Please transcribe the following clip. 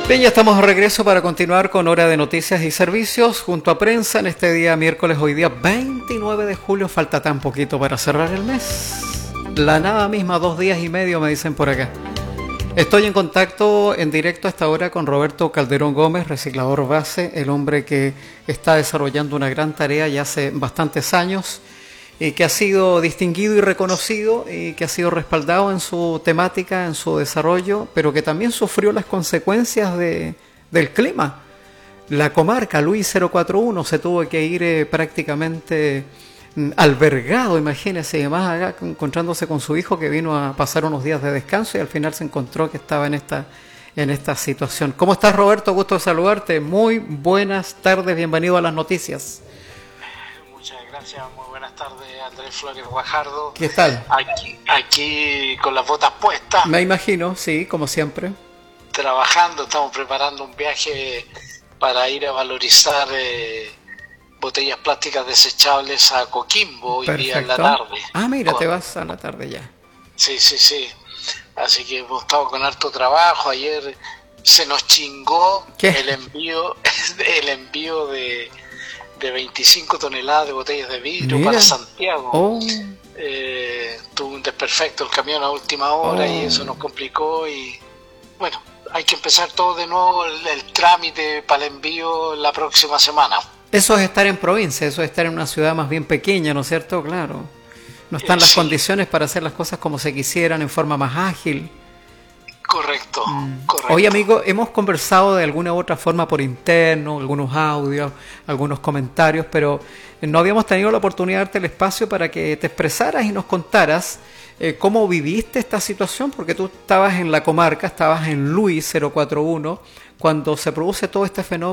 Bien, ya estamos de regreso para continuar con Hora de Noticias y Servicios junto a Prensa en este día miércoles, hoy día 29 de julio, falta tan poquito para cerrar el mes. La nada misma, 2 días y medio me dicen por acá. Estoy en contacto en directo a esta hora con Roberto Calderón Gómez, reciclador base, el hombre que está desarrollando una gran tarea ya hace bastantes años y que ha sido distinguido y reconocido y que ha sido respaldado en su temática, en su desarrollo, pero que también sufrió las consecuencias del clima. La comarca Luis 041 se tuvo que ir prácticamente albergado, imagínese, y además acá encontrándose con su hijo que vino a pasar unos días de descanso y al final se encontró que estaba en esta situación. ¿Cómo estás, Roberto? Gusto de saludarte. Muy buenas tardes, bienvenido a las noticias. Muchas gracias, muy buenas tardes, Andrés Flores Guajardo. ¿Qué tal? Aquí con las botas puestas. Me imagino, sí, como siempre. Trabajando, estamos preparando un viaje para ir a valorizar botellas plásticas desechables a Coquimbo hoy día en la tarde. Ah, mira, te vas a la tarde ya. Sí. Así que hemos estado con harto trabajo. Ayer se nos chingó el envío de 25 toneladas de botellas de vidrio para Santiago. Tuvo un desperfecto el camión a última hora y eso nos complicó y bueno, hay que empezar todo de nuevo el trámite para el envío la próxima semana. Eso es estar en provincia, eso es estar en una ciudad más bien pequeña, ¿no es cierto? Claro. No están las condiciones para hacer las cosas como se quisieran, en forma más ágil. Correcto. Hoy, amigo, hemos conversado de alguna u otra forma por interno, algunos audios, algunos comentarios, pero no habíamos tenido la oportunidad de darte el espacio para que te expresaras y nos contaras cómo viviste esta situación, porque tú estabas en la comarca, estabas en Luis 041, cuando se produce todo este fenómeno